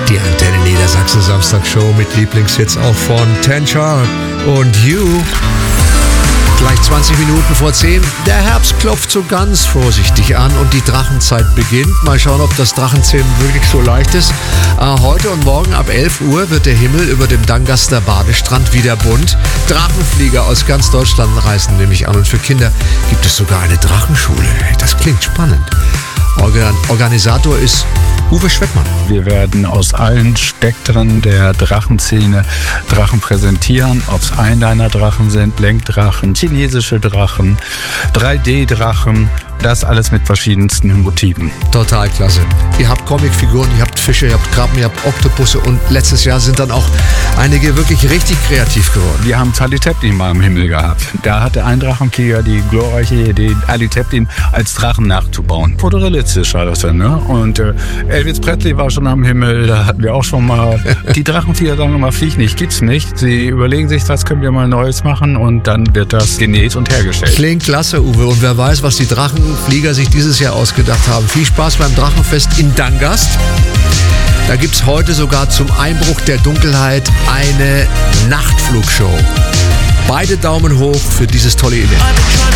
Die Antenne Niedersachsen Samstagshow mit Lieblingshits auch von Ten Sharp und You. Gleich 20 Minuten vor 10. Der Herbst klopft so ganz vorsichtig an und die Drachenzeit beginnt. Mal schauen, ob das Drachenzähmen wirklich so leicht ist. Heute und morgen ab 11 Uhr wird der Himmel über dem Dangaster Badestrand wieder bunt. Drachenflieger aus ganz Deutschland reisen nämlich an und für Kinder gibt es sogar eine Drachenschule. Das klingt spannend. Organisator ist Uwe Schweckmann. Wir werden aus allen Spektren der Drachenszene Drachen präsentieren, ob es Einliner-Drachen sind, Lenkdrachen, chinesische Drachen, 3D-Drachen, das alles mit verschiedensten Motiven. Total klasse. Ihr habt Comicfiguren, ihr habt Fische, ihr habt Krabben, ihr habt Oktopusse und letztes Jahr sind dann auch einige wirklich richtig kreativ geworden. Wir haben Ali Chaplin mal im Himmel gehabt. Da hatte ein Drachenkrieger die glorreiche Idee, Ali Chaplin als Drachen nachzubauen. Fotorealistisch war das dann, ne? Und Elvis Presley war schon am Himmel, da hatten wir auch schon mal. Die Drachenflieger sagen immer, flieg nicht, gibt's nicht. Sie überlegen sich, was können wir mal Neues machen und dann wird das genäht und hergestellt. Klingt klasse, Uwe. Und wer weiß, was die Drachenflieger sich dieses Jahr ausgedacht haben. Viel Spaß beim Drachenfest in Dangast. Da gibt's heute sogar zum Einbruch der Dunkelheit eine Nachtflugshow. Beide Daumen hoch für dieses tolle Event.